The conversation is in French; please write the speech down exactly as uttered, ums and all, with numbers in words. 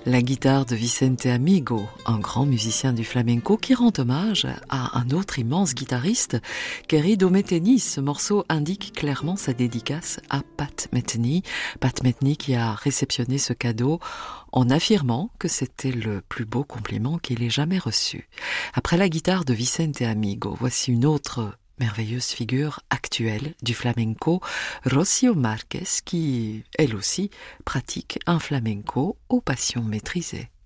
La guitare de Vicente Amigo, un grand musicien du flamenco qui rend hommage à un autre immense guitariste, Querido Metheny. Ce morceau indique clairement sa dédicace à Pat Metheny. Pat Metheny qui a réceptionné ce cadeau en affirmant que c'était le plus beau compliment qu'il ait jamais reçu. Après la guitare de Vicente Amigo, voici une autre merveilleuse figure actuelle du flamenco, Rocío Márquez, qui, elle aussi, pratique un flamenco aux passions maîtrisées.